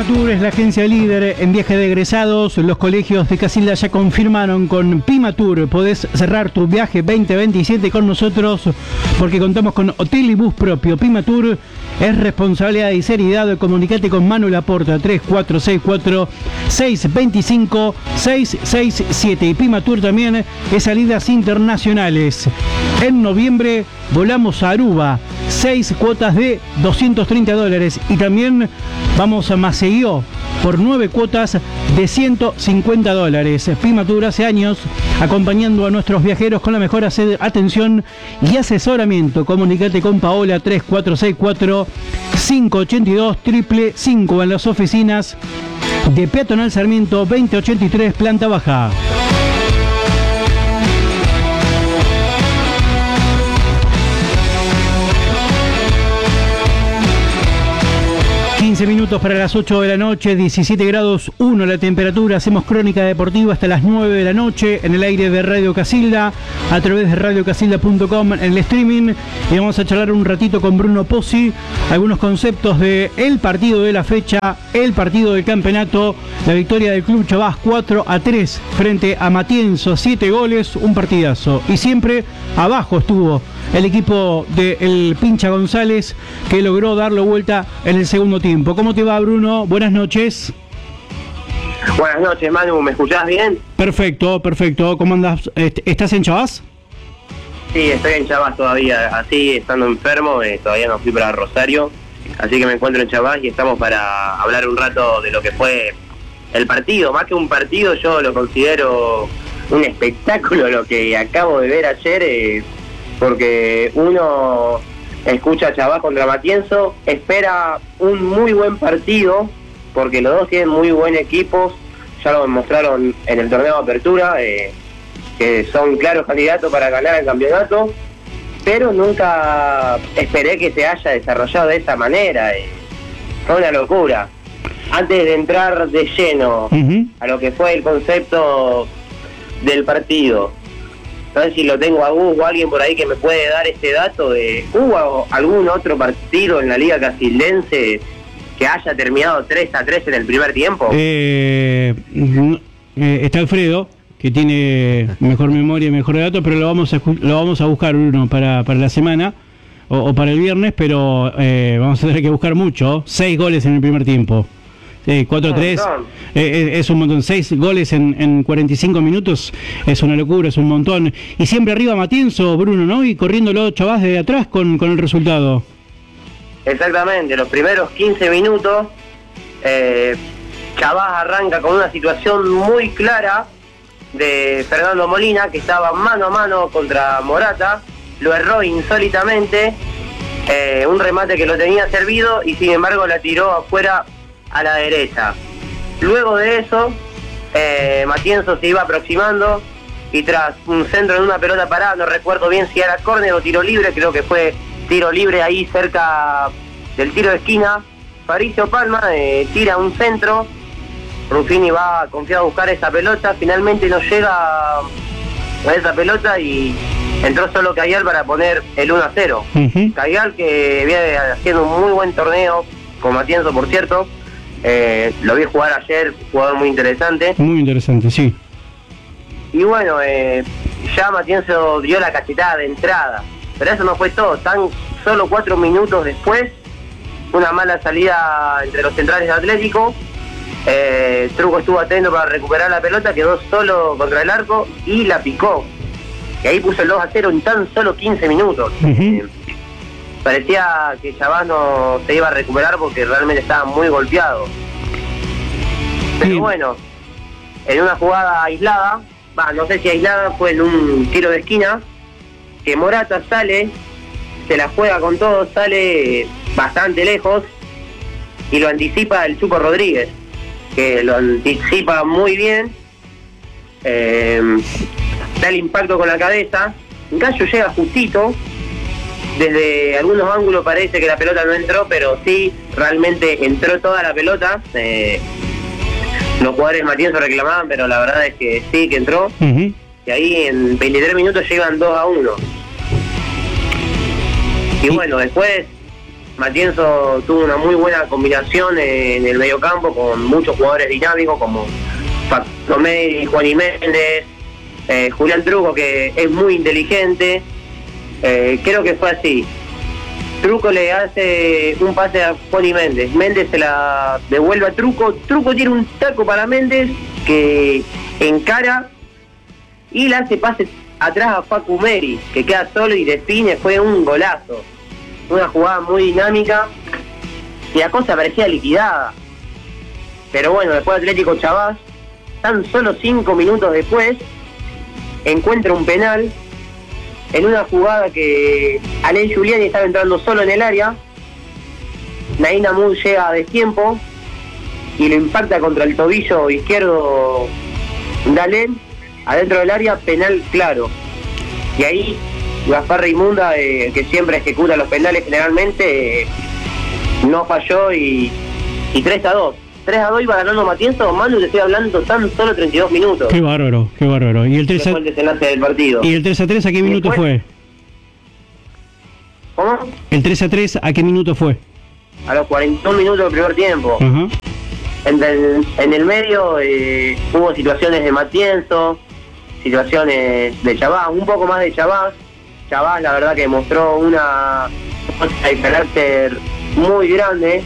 Pimatur es la agencia líder en viaje de egresados. Los colegios de Casilda ya confirmaron con Pimatur. Podés cerrar tu viaje 2027 con nosotros porque contamos con hotel y bus propio. Pimatur es responsabilidad y seriedad. Comunicate con Manu Laporta 3464-625-667. Y Pimatur también es salidas internacionales. En noviembre volamos a Aruba. 6 cuotas de $230 y también vamos a Maceió por 9 cuotas de $150. Pimatur hace años acompañando a nuestros viajeros con la mejor atención y asesoramiento. Comunicate con Paola 3464-582-555 en las oficinas de Peatonal Sarmiento 2083 planta baja. 15 minutos para las 8 de la noche, 17 grados 1 la temperatura. Hacemos crónica deportiva hasta las 9 de la noche en el aire de Radio Casilda, a través de radiocasilda.com en el streaming. Y vamos a charlar un ratito con Bruno Pozzi, algunos conceptos de el partido de la fecha, el partido del campeonato, la victoria del Club Chabás 4-3 frente a Matienzo, 7 goles, un partidazo. Y siempre abajo estuvo el equipo del Pincha González, que logró darlo vuelta en el segundo tiempo. ¿Cómo te va, Bruno? Buenas noches. Buenas noches, Manu. ¿Me escuchás bien? Perfecto, perfecto. ¿Cómo andás? ¿Estás en Chabás? Sí, estoy en Chabás todavía. Así, estando enfermo, todavía no fui para Rosario. Así que me encuentro en Chabás y estamos para hablar un rato de lo que fue el partido. Más que un partido, yo lo considero un espectáculo lo que acabo de ver ayer. Porque uno escucha a Chabás contra Matienzo, espera un muy buen partido, porque los dos tienen muy buen equipos, ya lo demostraron en el torneo de apertura, que son claros candidatos para ganar el campeonato, pero nunca esperé que se haya desarrollado de esa manera, fue una locura. Antes de entrar de lleno a lo que fue el concepto del partido, no sé si lo tengo a Gus o alguien por ahí que me puede dar este dato de ¿hubo algún otro partido en la Liga Casildense que haya terminado 3-3 en el primer tiempo? Está Alfredo, que tiene mejor memoria y mejor dato, pero lo vamos a buscar uno para la semana o para el viernes, pero vamos a tener que buscar mucho. 6 goles en el primer tiempo. 4-3 es un montón. 6 goles en 45 minutos es una locura, es un montón. Y siempre arriba Matienzo, Bruno, ¿no? Y corriéndolo Chabás desde atrás con el resultado. Exactamente, los primeros 15 minutos Chabás arranca con una situación muy clara de Fernando Molina, que estaba mano a mano contra Morata, lo erró insólitamente, un remate que lo tenía servido y sin embargo la tiró afuera a la derecha. Luego de eso, Matienzo se iba aproximando y tras un centro en una pelota parada, no recuerdo bien si era córner o tiro libre, creo que fue tiro libre ahí cerca del tiro de esquina, Fabricio Palma tira un centro, Ruffini va confiado a buscar esa pelota, finalmente no llega a esa pelota y entró solo Cayal para poner el 1-0. Cayal, que viene haciendo un muy buen torneo con Matienzo, por cierto. Lo vi jugar ayer, jugador muy interesante. Muy interesante, sí. Y bueno, ya Matienzo dio la cachetada de entrada, pero eso no fue todo. Tan solo 4 minutos después, una mala salida entre los centrales de Atlético. Truco estuvo atento para recuperar la pelota, quedó solo contra el arco y la picó. Y ahí puso el 2-0 en tan solo 15 minutos. Parecía que Chabás no se iba a recuperar porque realmente estaba muy golpeado. Pero bueno, en una jugada aislada, no sé si aislada, fue en un tiro de esquina, que Morata sale, se la juega con todo, sale bastante lejos y lo anticipa el Chuco Rodríguez, que lo anticipa muy bien, da el impacto con la cabeza, Gallo llega justito. Desde algunos ángulos parece que la pelota no entró, pero sí, realmente entró toda la pelota. Los jugadores Matienzo reclamaban, pero la verdad es que sí, que entró. Y ahí en 23 minutos llegan 2-1. Y bueno, después Matienzo tuvo una muy buena combinación en el mediocampo con muchos jugadores dinámicos como Facundo Meri, Juan y Méndez, Julián Truco, que es muy inteligente. Creo que fue así. Truco le hace un pase a Juan y Méndez. Méndez se la devuelve a Truco. Truco tiene un taco para Méndez que encara y le hace pase atrás a Facu Meri, que queda solo y define. Fue un golazo. Una jugada muy dinámica y la cosa parecía liquidada. Pero bueno, después Atlético Chavás, tan solo 5 minutos después, encuentra un penal en una jugada que Alain Giuliani estaba entrando solo en el área. Naín Amud llega a destiempo y lo impacta contra el tobillo izquierdo de Alain, adentro del área, penal claro. Y ahí Gaspar Raimunda, que siempre ejecuta los penales generalmente, no falló y 3-2. 3-2 iba ganando Matienzo. Manu, te estoy hablando tan solo 32 minutos. Qué bárbaro, qué bárbaro. ¿Y el 3-3? Fue el desenlace del partido. ¿Y el 3-3 a qué minuto fue? ¿Cómo? ¿El 3-3 a qué minuto fue? A los 41 minutos del primer tiempo. Ajá. En el medio hubo situaciones de Matienzo, situaciones de Chavás, un poco más de Chavás. Chavás la verdad que mostró una fuerza de carácter muy grande.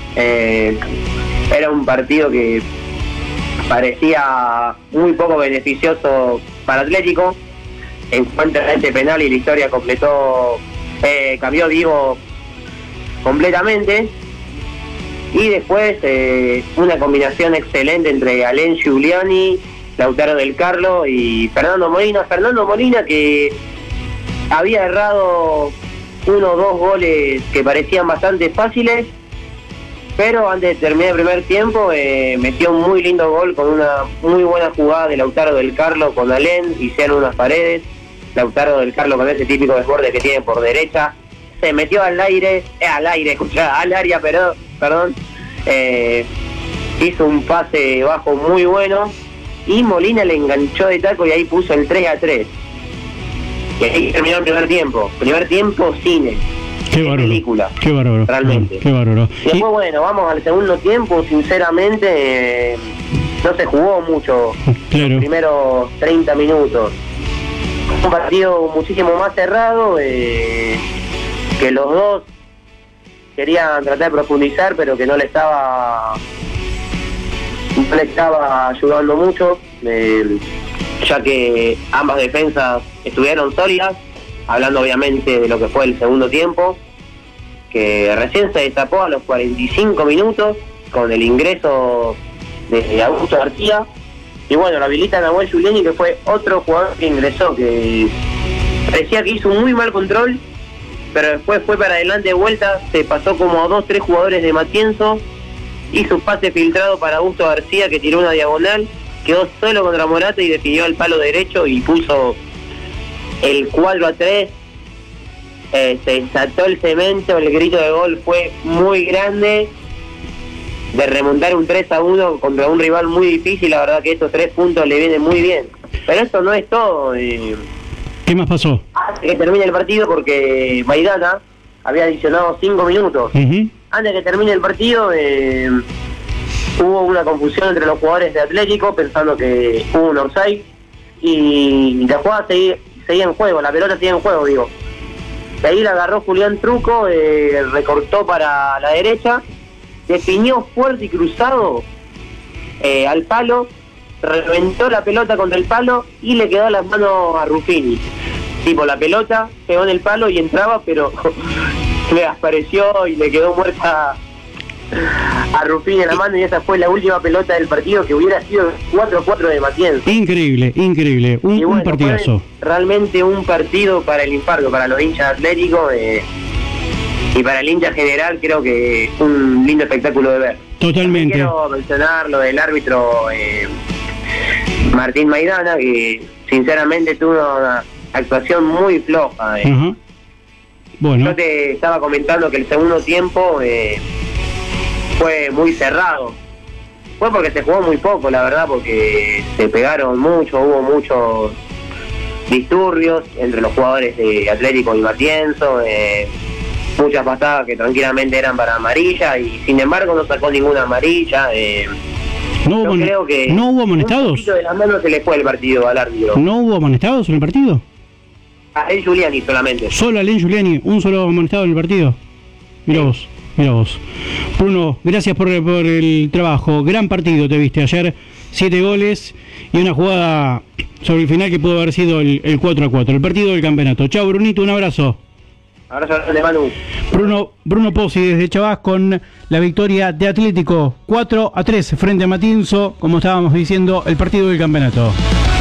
Era un partido que parecía muy poco beneficioso para Atlético. Encuentra este penal y la historia cambió Diego completamente. Y después una combinación excelente entre Alain Giuliani, Lautaro del Carlo y Fernando Molina. Fernando Molina, que había errado 1 o 2 goles que parecían bastante fáciles, pero antes de terminar el primer tiempo metió un muy lindo gol con una muy buena jugada de Lautaro del Carlo con Alain, hicieron unas paredes. Lautaro del Carlo, con ese típico desborde que tiene por derecha, se metió al área, perdón, hizo un pase bajo muy bueno y Molina le enganchó de taco y ahí puso el 3-3. Y ahí terminó el primer tiempo cine. Qué bárbaro, película, qué bárbaro, realmente. Qué bárbaro. Y después, bueno, vamos al segundo tiempo. Sinceramente, no se jugó mucho. Claro. Los primeros 30 minutos. Un partido muchísimo más cerrado, que los dos querían tratar de profundizar, pero que no le estaba ayudando mucho, ya que ambas defensas estuvieron sólidas. Hablando obviamente de lo que fue el segundo tiempo, que recién se destapó a los 45 minutos con el ingreso de Augusto García. Y bueno, lo habilita Nahuel Giuliani, que fue otro jugador que ingresó, que parecía que hizo un muy mal control, pero después fue para adelante de vuelta, se pasó como a 2-3 jugadores de Matienzo, hizo un pase filtrado para Augusto García, que tiró una diagonal, quedó solo contra Morata y definió el palo derecho y puso el 4-3. Se desató el cemento, el grito de gol fue muy grande, de remontar un 3-1 contra un rival muy difícil. La verdad que estos 3 puntos le vienen muy bien, pero esto no es todo. ¿Qué más pasó? Antes que termine el partido, porque Maidana había adicionado 5 minutos. Antes que termine el partido, hubo una confusión entre los jugadores de Atlético, pensando que hubo un offside, y la jugada seguía en juego, la pelota seguía en juego, digo. De ahí la agarró Julián Truco, recortó para la derecha, definió fuerte y cruzado al palo, reventó la pelota contra el palo y le quedó las manos a Ruffini. Tipo, la pelota pegó en el palo y entraba, pero le apareció y le quedó muerta a Ruffini en la mano, y esa fue la última pelota del partido, que hubiera sido 4-4 de Matienzo. Increíble, un partidazo. Realmente un partido para el infarto, para los hinchas atléticos, y para el hincha general. Creo que un lindo espectáculo de ver. Totalmente. Quiero mencionar lo del árbitro Martín Maidana, que sinceramente tuvo una actuación muy floja. Bueno. Yo te estaba comentando que el segundo tiempo fue muy cerrado. Fue porque se jugó muy poco, la verdad, porque se pegaron mucho, hubo muchos disturbios entre los jugadores de Atlético y Matienzo. muchas pasadas que tranquilamente eran para amarilla y sin embargo no sacó ninguna amarilla. ¿No hubo amonestados? Un poquito de las manos se le fue el partido al árbitro. ¿No hubo amonestados en el partido? A El Giuliani solamente. Solo a Len Giuliani, un solo amonestado en el partido. Mira vos. Bruno, gracias por el trabajo. Gran partido te viste ayer, 7 goles y una jugada sobre el final que pudo haber sido el 4-4, el partido del campeonato. Chao, Brunito, un abrazo. Abrazo de Manu. Bruno Pozzi desde Chavás con la victoria de Atlético 4-3 frente a Matienzo, como estábamos diciendo, el partido del campeonato.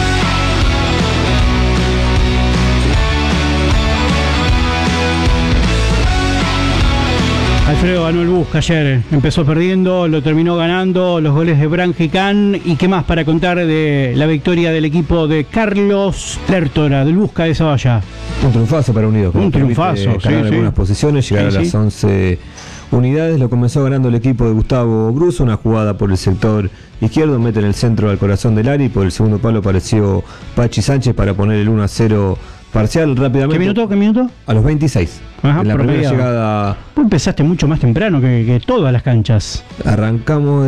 Alfredo ganó el Busca ayer, empezó perdiendo, lo terminó ganando, los goles de Branjicán. ¿Y qué más para contar de la victoria del equipo de Carlos Lertora, del Busca de Zavalla? Un triunfazo para Unidos. Un triunfazo, ganar algunas posiciones, llegar a las 11 unidades. Lo comenzó ganando el equipo de Gustavo Bruso, una jugada por el sector izquierdo, mete en el centro al corazón del área y por el segundo palo apareció Pachi Sánchez para poner el 1-0 parcial rápidamente. ¿Qué minuto? A los 26. Ajá, en la primera llegada. Vos empezaste mucho más temprano que todas las canchas. Arrancamos